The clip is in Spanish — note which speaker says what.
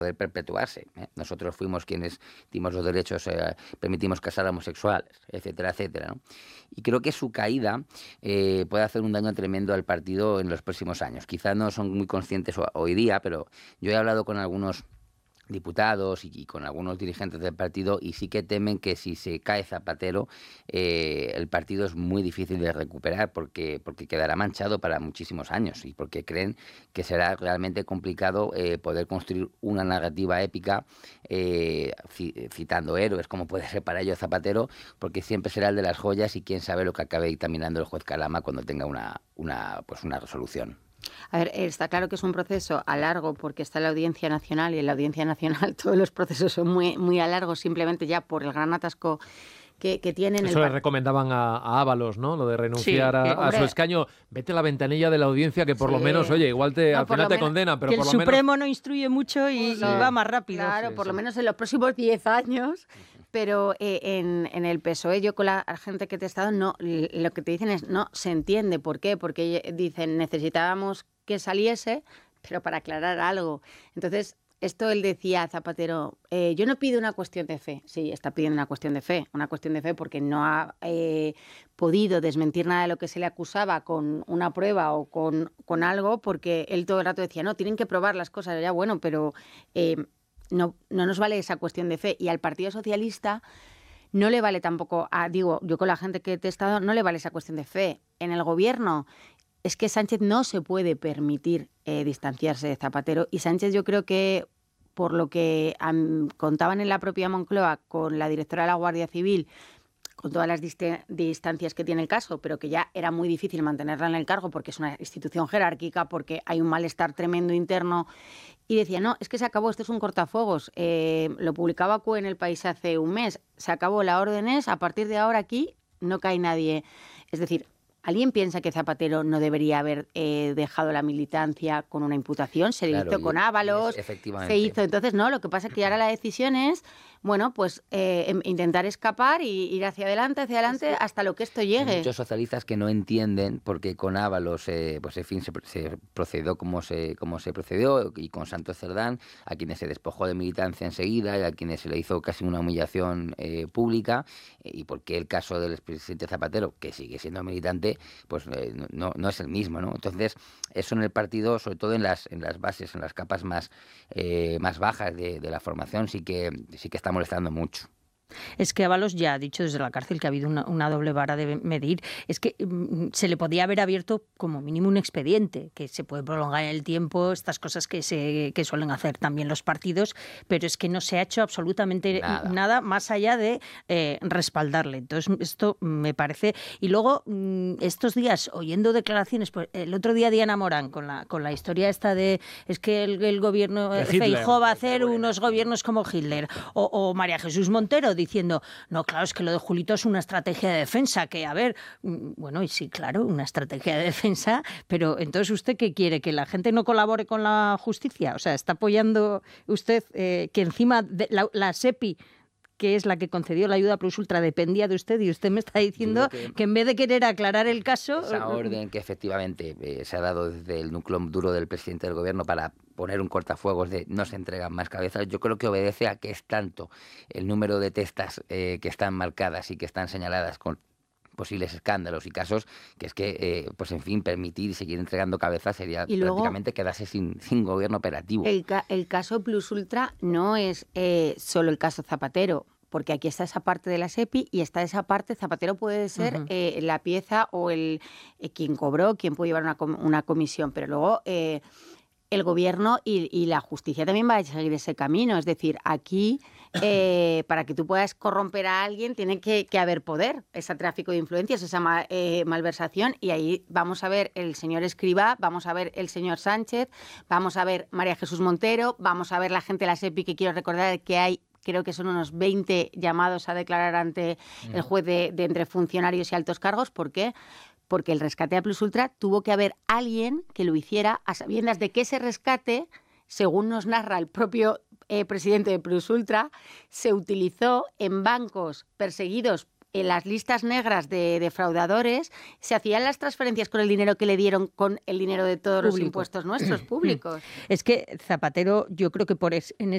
Speaker 1: poder perpetuarse. Nosotros fuimos quienes dimos los derechos, permitimos casar a homosexuales, etcétera, etcétera, ¿no? Y creo que su caída puede hacer un daño tremendo al partido en los próximos años. Quizás no son muy conscientes hoy día, pero yo he hablado con algunos diputados y con algunos dirigentes del partido y sí que temen que si se cae Zapatero el partido es muy difícil de recuperar porque quedará manchado para muchísimos años y porque creen que será realmente complicado poder construir una narrativa épica citando héroes como puede ser para ellos Zapatero, porque siempre será el de las joyas y quién sabe lo que acabe dictaminando el juez Calama cuando tenga una resolución.
Speaker 2: A ver, está claro que es un proceso a largo porque está en la Audiencia Nacional y en la Audiencia Nacional todos los procesos son muy, muy a largo simplemente ya por el gran atasco que tienen.
Speaker 3: Eso le recomendaban a Ábalos, ¿no? Lo de renunciar a su escaño. Vete a la ventanilla de la audiencia que por lo menos, oye, igual al final te condenan, pero
Speaker 4: que
Speaker 3: por lo
Speaker 4: menos... el Supremo no instruye mucho y va más rápido.
Speaker 2: Claro, por lo menos en los próximos 10 años... Pero en el PSOE, yo con la gente que he testado, no, lo que te dicen es no se entiende. ¿Por qué? Porque dicen necesitábamos que saliese, pero para aclarar algo. Entonces, esto él decía, Zapatero, yo no pido una cuestión de fe. Sí, está pidiendo una cuestión de fe porque no ha podido desmentir nada de lo que se le acusaba con una prueba o con algo, porque él todo el rato decía, no, tienen que probar las cosas. Ya bueno, pero... No nos vale esa cuestión de fe. Y al Partido Socialista no le vale tampoco, yo con la gente que he testado, no le vale esa cuestión de fe. En el gobierno es que Sánchez no se puede permitir distanciarse de Zapatero. Y Sánchez yo creo que, por lo que contaban en la propia Moncloa con la directora de la Guardia Civil, con todas las distancias que tiene el caso, pero que ya era muy difícil mantenerla en el cargo porque es una institución jerárquica, porque hay un malestar tremendo interno. Y decía, no, es que se acabó, esto es un cortafuegos. Lo publicaba CUE en El País hace un mes. Se acabó, la orden es, a partir de ahora aquí no cae nadie. Es decir, ¿alguien piensa que Zapatero no debería haber dejado la militancia con una imputación? Se le hizo con Ábalos, se hizo. Entonces, no, lo que pasa es que ahora la decisión es, bueno, pues intentar escapar y ir hacia adelante, hasta lo que esto llegue.
Speaker 1: Hay muchos socialistas que no entienden porque con Ábalos, pues en fin, se procedió como se procedió, y con Santos Cerdán, a quienes se despojó de militancia enseguida y a quienes se le hizo casi una humillación pública, y porque el caso del expresidente Zapatero, que sigue siendo militante, pues no es el mismo, ¿no? Entonces, eso en el partido, sobre todo en las bases, en las capas más bajas de la formación, sí que está molestando mucho.
Speaker 4: Es que Ábalos ya ha dicho desde la cárcel que ha habido una doble vara de medir. Es que se le podía haber abierto como mínimo un expediente, que se puede prolongar en el tiempo, estas cosas que suelen hacer también los partidos, pero es que no se ha hecho absolutamente nada más allá de respaldarle. Entonces, esto me parece... Y luego, estos días, oyendo declaraciones, pues, el otro día Diana Morán, con la historia esta de es que el gobierno Feijóo va a hacer unos gobiernos como Hitler, o María Jesús Montero diciendo, no, claro, es que lo de Julito es una estrategia de defensa, que a ver, bueno, y sí, claro, una estrategia de defensa, pero entonces ¿usted qué quiere? ¿Que la gente no colabore con la justicia? O sea, ¿está apoyando usted que encima de la SEPI, que es la que concedió la ayuda plus ultra, dependía de usted, y usted me está diciendo que en vez de querer aclarar el caso...
Speaker 1: Esa orden que efectivamente se ha dado desde el núcleo duro del presidente del gobierno para poner un cortafuegos de no se entregan más cabezas, yo creo que obedece a que es tanto el número de testas que están marcadas y que están señaladas con posibles escándalos y casos, que es que, pues en fin, permitir y seguir entregando cabezas sería prácticamente quedarse sin gobierno operativo.
Speaker 2: El caso Plus Ultra no es solo el caso Zapatero, porque aquí está esa parte de la SEPI y está esa parte, Zapatero puede ser la pieza o quien cobró, quien puede llevar una comisión, pero luego... el gobierno y la justicia también va a seguir ese camino. Es decir, aquí, para que tú puedas corromper a alguien, tiene que haber poder, ese tráfico de influencias, esa malversación. Y ahí vamos a ver el señor Escrivá, vamos a ver el señor Sánchez, vamos a ver María Jesús Montero, vamos a ver la gente de la SEPI, que quiero recordar que hay, creo que son unos 20 llamados a declarar ante el juez de entre funcionarios y altos cargos. ¿Por qué? Porque el rescate a Plus Ultra tuvo que haber alguien que lo hiciera a sabiendas de que ese rescate, según nos narra el propio presidente de Plus Ultra, se utilizó en bancos perseguidos en las listas negras de defraudadores, se hacían las transferencias con el dinero que le dieron, con el dinero de todos los impuestos nuestros públicos.
Speaker 4: Es que Zapatero, yo creo que en